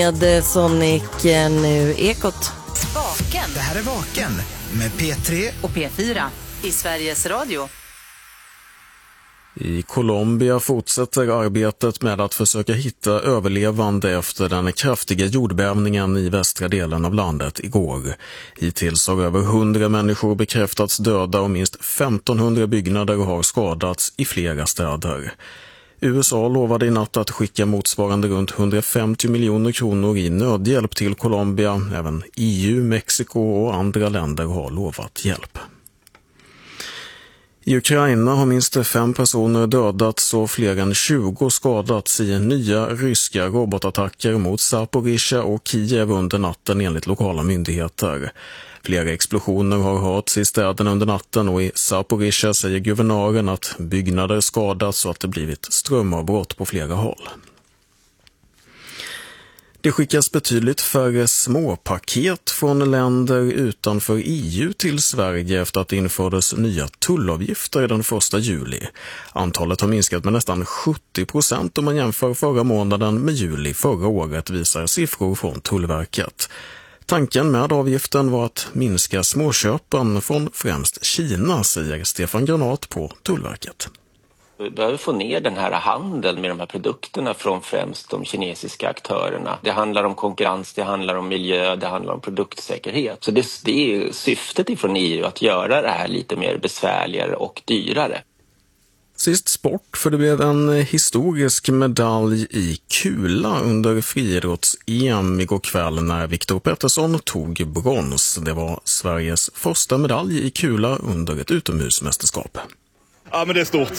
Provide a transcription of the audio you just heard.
Med Sonic nu Ekot. Vaken. Det här är Vaken med P3 och P4 i Sveriges Radio. I Colombia fortsätter arbetet med att försöka hitta överlevande efter den kraftiga jordbävningen i västra delen av landet igår. Hittills har över 100 människor bekräftats döda och minst 1500 byggnader har skadats i flera städer. USA lovade i natt att skicka motsvarande runt 150 miljoner kronor i nödhjälp till Colombia. Även EU, Mexiko och andra länder har lovat hjälp. I Ukraina har minst 5 personer dödats och fler än 20 skadats i nya ryska robotattacker mot Zaporizjzja och Kiev under natten enligt lokala myndigheter. Flera explosioner har hörts i städerna under natten och i Zaporizjzja säger guvernören att byggnader skadats och att det blivit strömavbrott på flera håll. Det skickas betydligt färre småpaket från länder utanför EU till Sverige efter att det infördes nya tullavgifter den 1 juli. Antalet har minskat med nästan 70% om man jämför förra månaden med juli förra året, visar siffror från Tullverket. Tanken med avgiften var att minska småköpen från främst Kina, säger Stefan Granat på Tullverket. Vi behöver få ner den här handeln med de här produkterna från främst de kinesiska aktörerna. Det handlar om konkurrens, det handlar om miljö, det handlar om produktsäkerhet. Så det är syftet ifrån EU att göra det här lite mer besvärligare och dyrare. Sist sport, för det blev en historisk medalj i kula under friidrotts-EM igår kväll när Viktor Pettersson tog brons. Det var Sveriges första medalj i kula under ett utomhusmästerskap. Ja, men det är stort.